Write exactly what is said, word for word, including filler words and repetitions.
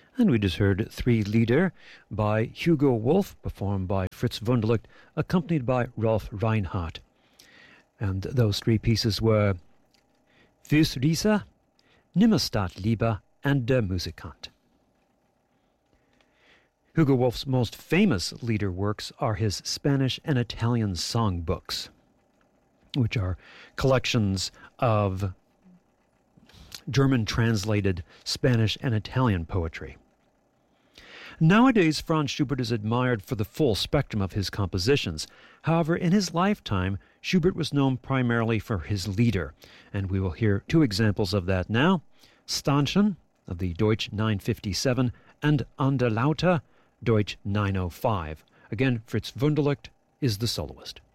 And we just heard Three Lieder by Hugo Wolf, performed by Fritz Wunderlich, accompanied by Rolf Reinhardt. And those three pieces were Fürs Riese, Nimmerstadt Liebe, and Der Musikant. Hugo Wolf's most famous lieder works are his Spanish and Italian songbooks, which are collections of German-translated Spanish and Italian poetry. Nowadays, Franz Schubert is admired for the full spectrum of his compositions. However, in his lifetime, Schubert was known primarily for his lieder, and we will hear two examples of that now. Stanchen, of the Deutsch nine fifty-seven, and An der Lauter, Deutsch nine oh five. Again, Fritz Wunderlich is the soloist.